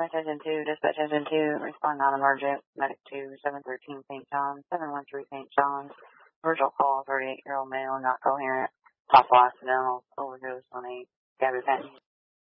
Dispatch engine 2, respond non-emergent, medic 2, 713 St. John, 713 St. John's, virtual call, 38-year-old male, not coherent, possible accidental overdose on a gabapentin.